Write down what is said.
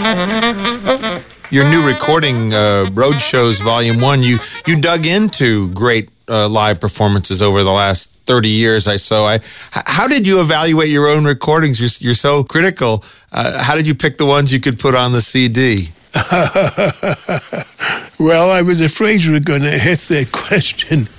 Your new recording, Road Shows Volume 1, you dug into great live performances over the last 30 years, I saw. How did you evaluate your own recordings? You're so critical. How did you pick the ones you could put on the CD? Well, I was afraid you were going to hit that question.